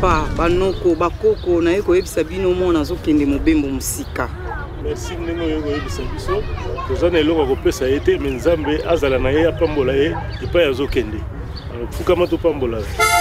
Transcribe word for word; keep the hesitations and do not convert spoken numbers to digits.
papa banoko bakoko na yeko yebisa bino mona azokende mobembo musika. Merci ndenge yeko yebisa biso tozana eloko kopesa ete mais Nzambe azala na ye apambola ye epai azokende. Alors fuka mato pambola.